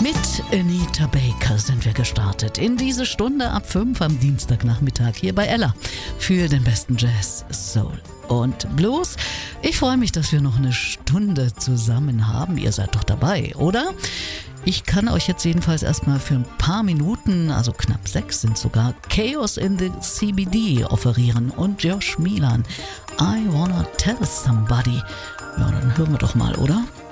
Mit Anita Baker sind wir gestartet in diese Stunde ab 5 am Dienstagnachmittag hier bei Ella für den besten Jazz, Soul und Blues. Ich freue mich, dass wir noch eine Stunde zusammen haben. Ihr seid doch dabei, oder? Ich kann euch jetzt jedenfalls erstmal für ein paar Minuten, also knapp 6 sind sogar, Chaos in the CBD offerieren und Josh Milan, I Wanna Tell Somebody. Ja, dann hören wir doch mal, oder?